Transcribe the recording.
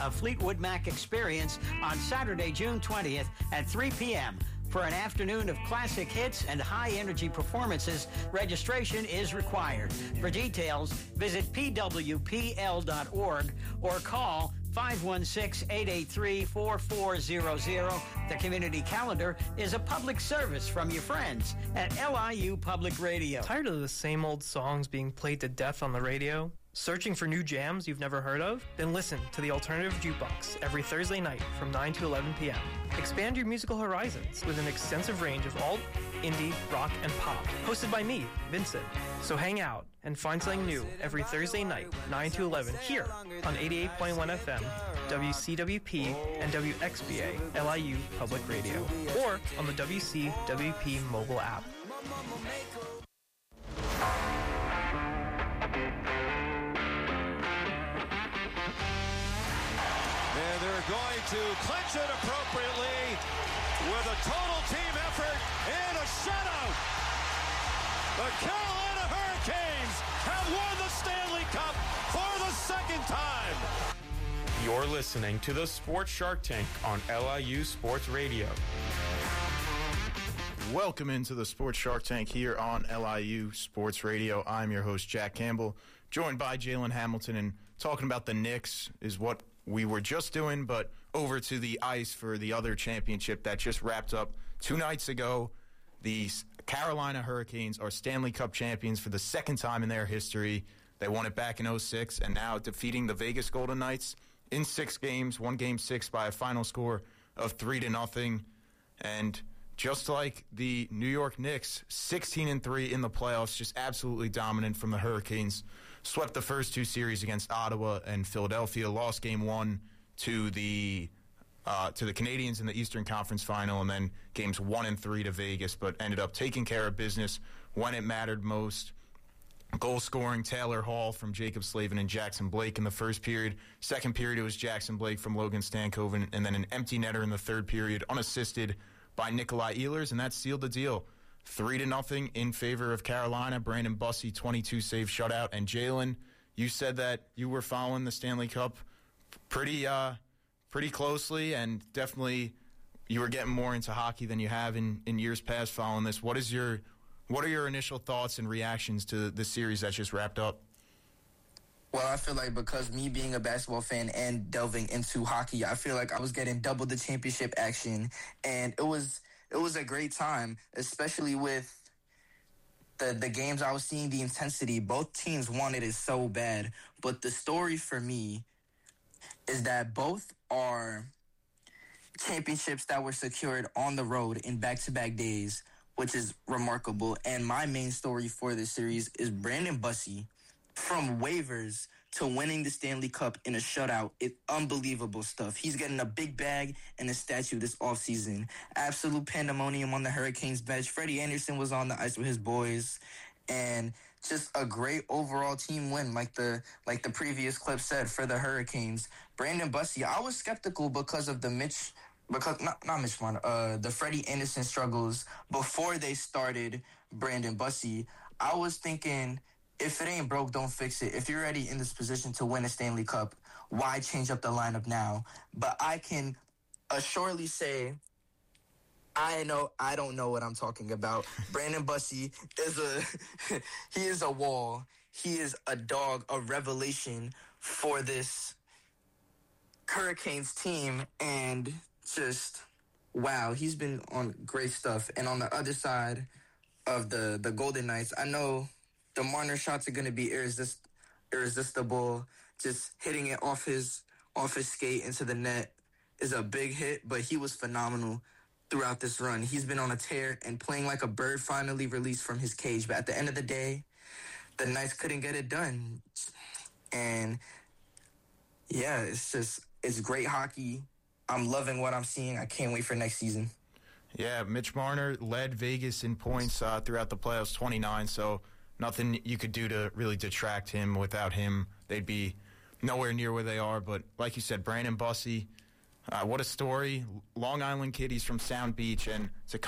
of Fleetwood Mac Experience on Saturday, June 20th at 3 p.m. For an afternoon of classic hits and high-energy performances, registration is required. For details, visit pwpl.org or call 516-883-4400. The community calendar is a public service from your friends at LIU Public Radio. Tired of the same old songs being played to death on the radio? Searching for new jams you've never heard of? Then listen to the Alternative Jukebox every Thursday night from 9 to 11 p.m. Expand your musical horizons with an extensive range of alt, indie, rock, and pop. Hosted by me, Vincent. So hang out and find something new every Thursday night, 9 to 11, here on 88.1 FM, WCWP, and WXBA, LIU Public Radio, or on the WCWP mobile app. And they're going to clinch it appropriately with a total team effort and a shutout. The Carolina Hurricanes have won the Stanley Cup for the second time. You're listening to the Sports Shark Tank on LIU Sports Radio. Welcome into the Sports Shark Tank here on LIU Sports Radio. I'm your host, Jack Campbell, joined by Jalen Hamilton, and talking about the Knicks is what we were just doing, but over to the ice for the other championship that just wrapped up 2 nights ago. The Carolina Hurricanes are Stanley Cup champions for the second time in their history. They won it back in 2006, and now defeating the Vegas Golden Knights in 6 games, won Game 6 by a final score of 3-0. And just like the New York Knicks, 16-3 in the playoffs, just absolutely dominant from the Hurricanes. Swept the first 2 series against Ottawa and Philadelphia, lost Game 1 to the Canadiens in the Eastern Conference Final, and then Games 1 and 3 to Vegas, but ended up taking care of business when it mattered most. Goal scoring, Taylor Hall from Jacob Slavin and Jackson Blake in the first period. Second period, it was Jackson Blake from Logan Stankoven, and then an empty netter in the third period, unassisted by Nikolai Ehlers, and that sealed the deal. 3-0 in favor of Carolina. Brandon Bussey, 22-save shutout. And Jalen, you said that you were following the Stanley Cup pretty closely, and definitely you were getting more into hockey than you have in years past following this. What are your initial thoughts and reactions to the series that just wrapped up? Well, I feel like because me being a basketball fan and delving into hockey, I feel like I was getting double the championship action, and it was a great time, especially with the games I was seeing, the intensity. Both teams wanted it so bad, but the story for me is that both are championships that were secured on the road in back-to-back days, which is remarkable. And my main story for this series is Brandon Bussey, from waivers to winning the Stanley Cup in a shutout. It's unbelievable stuff. He's getting a big bag and a statue this offseason. Absolute pandemonium on the Hurricanes bench. Freddie Anderson was on the ice with his boys. And just a great overall team win, like the previous clip said, for the Hurricanes. Brandon Bussey, I was skeptical because of the the Freddie Anderson struggles before they started Brandon Bussey. I was thinking, if it ain't broke, don't fix it. If you're already in this position to win a Stanley Cup, why change up the lineup now? But I can assuredly say I don't know what I'm talking about. Brandon Bussey is a wall. He is a dog, a revelation for this Hurricanes team, and just wow, he's been on great stuff. And on the other side of the Golden Knights, I know the Marner shots are going to be irresistible. Just hitting it off his skate into the net is a big hit, but he was phenomenal throughout this run. He's been on a tear and playing like a bird finally released from his cage. But at the end of the day, the Knights couldn't get it done. And yeah, it's great hockey. I'm loving what I'm seeing. I can't wait for next season. Yeah, Mitch Marner led Vegas in points throughout the playoffs, 29, so nothing you could do to really detract him. Without him, they'd be nowhere near where they are. But like you said, Brandon Bussey, what a story. Long Island kid, he's from Sound Beach, and to